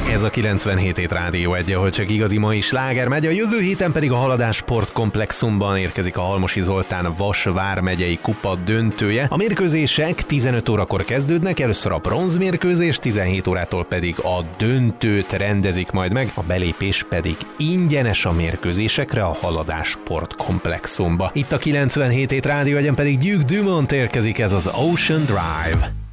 Ez a 97 hét Rádió 1, ahol csak igazi mai sláger megy. A jövő héten pedig a Haladás sportkomplexumban érkezik a Halmosi Zoltán Vas vármegyei kupa döntője. A mérkőzések 15 órakor kezdődnek, először a bronzmérkőzés, 17 órától pedig a döntőt rendezik majd meg, a belépés pedig ingyenes a mérkőzésekre a Haladás sportkomplexumba. Itt a 97 hét Rádió 1-en pedig Duke Dumont érkezik, ez az Ocean Drive.